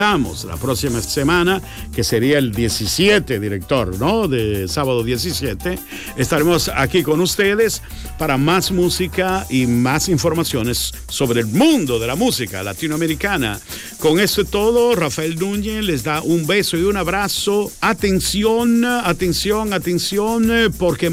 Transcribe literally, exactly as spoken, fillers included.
La próxima semana, que sería el diecisiete, director, ¿no? De sábado diecisiete, estaremos aquí con ustedes para más música y más informaciones sobre el mundo de la música latinoamericana. Con esto es todo. Rafael Núñez les da un beso y un abrazo. Atención, atención, atención, porque